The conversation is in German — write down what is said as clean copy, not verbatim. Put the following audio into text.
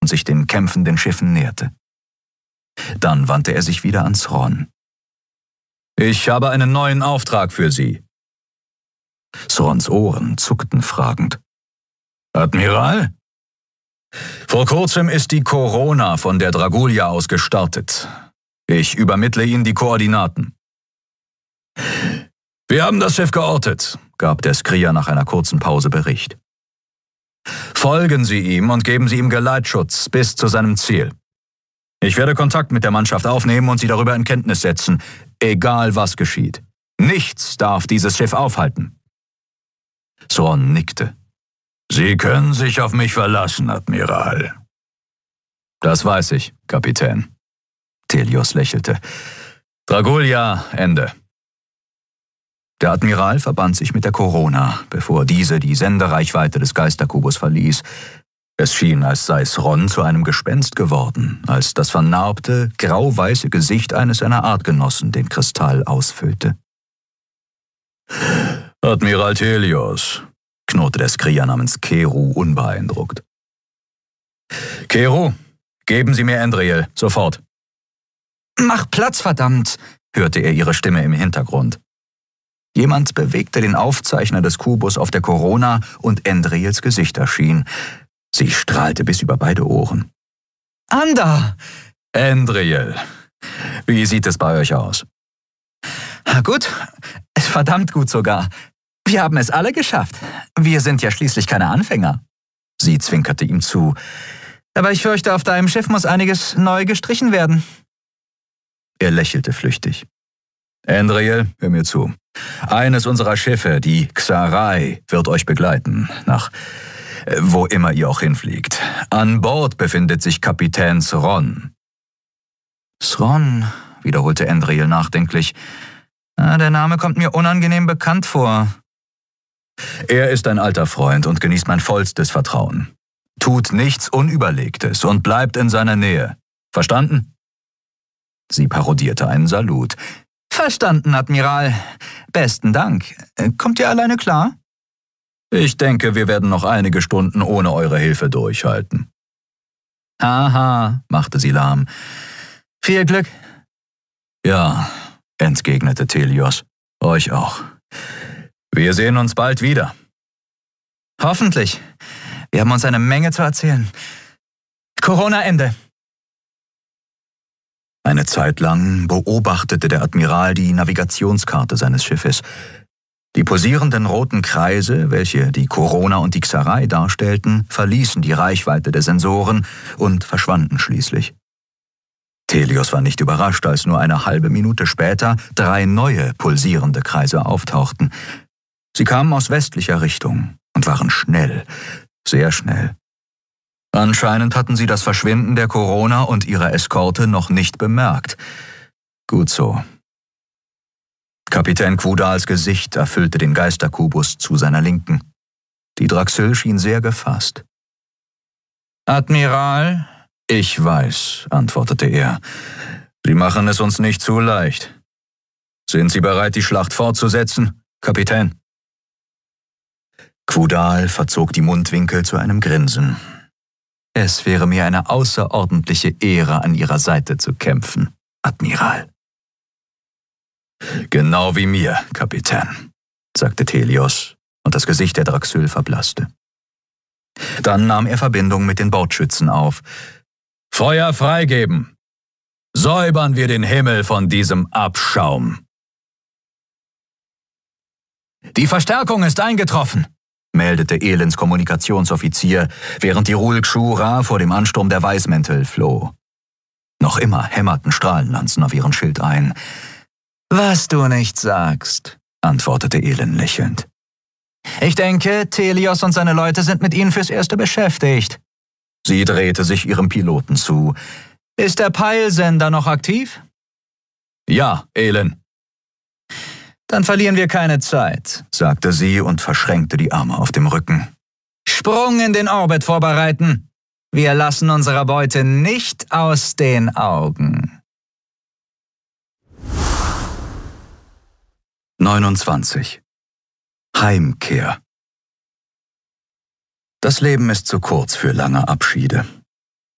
sich den kämpfenden Schiffen näherte. Dann wandte er sich wieder an Sron. »Ich habe einen neuen Auftrag für Sie.« Srons Ohren zuckten fragend. »Admiral?« »Vor kurzem ist die Corona von der Dragulia aus gestartet. Ich übermittle Ihnen die Koordinaten.« »Wir haben das Schiff geortet«, gab der Skrier nach einer kurzen Pause Bericht. »Folgen Sie ihm und geben Sie ihm Geleitschutz bis zu seinem Ziel. Ich werde Kontakt mit der Mannschaft aufnehmen und Sie darüber in Kenntnis setzen, egal was geschieht. Nichts darf dieses Schiff aufhalten.« Sron nickte. »Sie können sich auf mich verlassen, Admiral.« »Das weiß ich, Kapitän.« Thelios lächelte. »Dragulia, Ende.« Der Admiral verband sich mit der Corona, bevor diese die Sendereichweite des Geisterkubus verließ. Es schien, als sei Sron zu einem Gespenst geworden, als das vernarbte, grau-weiße Gesicht eines seiner Artgenossen den Kristall ausfüllte. »Admiral Thelios«, knurrte der Skrier namens Keru unbeeindruckt. »Keru, geben Sie mir Endriel, sofort.« »Mach Platz, verdammt«, hörte er ihre Stimme im Hintergrund. Jemand bewegte den Aufzeichner des Kubus auf der Corona und Endriels Gesicht erschien. Sie strahlte bis über beide Ohren. »Anda!« »Endriel, wie sieht es bei euch aus?« »Gut, verdammt gut sogar. Wir haben es alle geschafft. Wir sind ja schließlich keine Anfänger.« Sie zwinkerte ihm zu. »Aber ich fürchte, auf deinem Schiff muss einiges neu gestrichen werden.« Er lächelte flüchtig. »Endriel, hör mir zu. Eines unserer Schiffe, die Xarai, wird euch begleiten, nach wo immer ihr auch hinfliegt. An Bord befindet sich Kapitän Sron.« »Sron«, wiederholte Endriel nachdenklich. »Der Name kommt mir unangenehm bekannt vor.« »Er ist ein alter Freund und genießt mein vollstes Vertrauen. Tut nichts Unüberlegtes und bleibt in seiner Nähe. Verstanden?« Sie parodierte einen Salut. »Verstanden, Admiral. Besten Dank. Kommt ihr alleine klar?« »Ich denke, wir werden noch einige Stunden ohne eure Hilfe durchhalten.« »Haha«, machte sie lahm. »Viel Glück.« »Ja«, entgegnete Thelios. »Euch auch. Wir sehen uns bald wieder.« »Hoffentlich. Wir haben uns eine Menge zu erzählen. Corona Ende.« Eine Zeit lang beobachtete der Admiral die Navigationskarte seines Schiffes. Die pulsierenden roten Kreise, welche die Corona und die Xarai darstellten, verließen die Reichweite der Sensoren und verschwanden schließlich. Thelios war nicht überrascht, als nur eine halbe Minute später 3 neue pulsierende Kreise auftauchten. Sie kamen aus westlicher Richtung und waren schnell, sehr schnell. Anscheinend hatten sie das Verschwinden der Corona und ihrer Eskorte noch nicht bemerkt. Gut so. Kapitän Quudals Gesicht erfüllte den Geisterkubus zu seiner Linken. Die Draxyl schien sehr gefasst. »Admiral?« »Ich weiß«, antwortete er. »Sie machen es uns nicht zu leicht. Sind Sie bereit, die Schlacht fortzusetzen, Kapitän?« Quudal verzog die Mundwinkel zu einem Grinsen. »Es wäre mir eine außerordentliche Ehre, an Ihrer Seite zu kämpfen, Admiral.« »Genau wie mir, Kapitän«, sagte Thelios, und das Gesicht der Draxyl verblasste. Dann nahm er Verbindung mit den Bordschützen auf. »Feuer freigeben! Säubern wir den Himmel von diesem Abschaum!« »Die Verstärkung ist eingetroffen«, meldete Elends Kommunikationsoffizier, während die Rulk Shura vor dem Ansturm der Weißmäntel floh. Noch immer hämmerten Strahlenlanzen auf ihren Schild ein. »Was du nicht sagst«, antwortete Elend lächelnd. »Ich denke, Thelios und seine Leute sind mit ihnen fürs Erste beschäftigt.« Sie drehte sich ihrem Piloten zu. »Ist der Peilsender noch aktiv?« »Ja, Elend.« »Dann verlieren wir keine Zeit«, sagte sie und verschränkte die Arme auf dem Rücken. »Sprung in den Orbit vorbereiten. Wir lassen unsere Beute nicht aus den Augen.« 29. Heimkehr. Das Leben ist zu kurz für lange Abschiede.